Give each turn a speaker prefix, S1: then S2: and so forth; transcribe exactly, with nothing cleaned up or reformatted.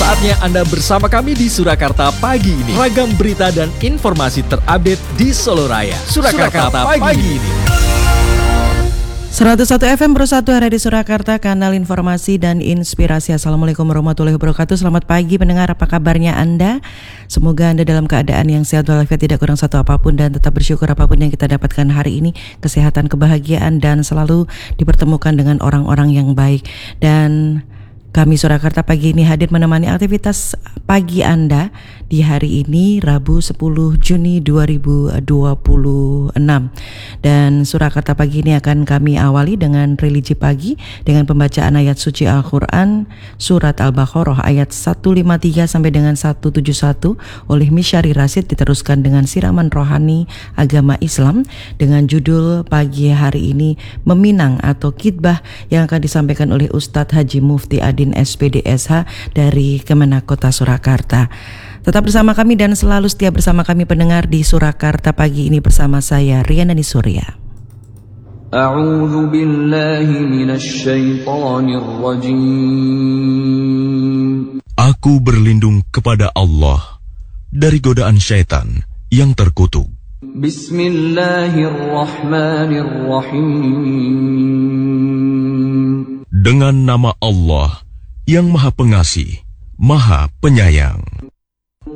S1: Saatnya Anda bersama kami di Surakarta pagi ini. Ragam berita dan informasi terupdate di Solo Raya. Surakarta, Surakarta pagi, pagi ini.
S2: seratus satu F M Bersatu hari di Surakarta, kanal informasi dan inspirasi. Assalamualaikum warahmatullahi wabarakatuh. Selamat pagi pendengar, apa kabarnya Anda? Semoga Anda dalam keadaan yang sehat walafiat, tidak kurang satu apapun, dan tetap bersyukur apapun yang kita dapatkan hari ini. Kesehatan, kebahagiaan, dan selalu dipertemukan dengan orang-orang yang baik. Dan kami Surakarta pagi ini hadir menemani aktivitas pagi Anda di hari ini Rabu sepuluh Juni dua ribu dua puluh enam. Dan Surakarta pagi ini akan kami awali dengan religi pagi dengan pembacaan ayat suci Al-Quran surat Al-Baqarah ayat seratus lima puluh tiga sampai dengan seratus tujuh puluh satu oleh Misyari Rasid, diteruskan dengan siraman rohani agama Islam dengan judul pagi hari ini Meminang atau Khitbah yang akan disampaikan oleh Ustadz Haji Mufti Adin S P D S H dari Kemenak Kota Surakarta. Tetap bersama kami dan selalu setia bersama kami pendengar di Surakarta pagi ini bersama saya Riana Surya.
S3: A'udzu billahi minasy syaithanir rajim.
S4: Aku berlindung kepada Allah dari godaan syaitan yang terkutuk.
S3: Bismillahirrahmanirrahim.
S4: Dengan nama Allah yang Maha Pengasih, Maha Penyayang.